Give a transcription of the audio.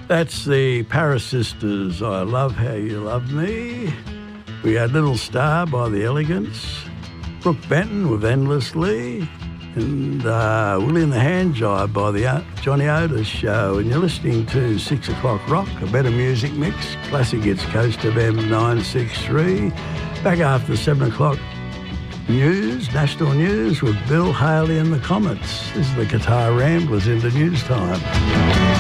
That's the Paris Sisters, I Love How You Love Me. We had Little Star by The Elegants, Brooke Benton with Endlessly, and Willie and the Handjive by the Johnny Otis Show. And you're listening to 6 O'Clock Rock, a better music mix. Classic Hits Coast of M963. Back after 7 o'clock news, national news with Bill Haley and the Comets. This is the Guitar Ramblers into news time.